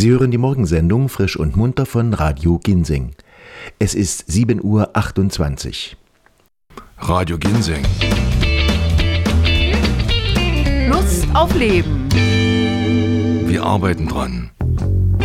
Sie hören die Morgensendung Frisch und Munter von Radio Ginseng. Es ist 7:28 Uhr. Radio Ginseng. Lust auf Leben. Wir arbeiten dran.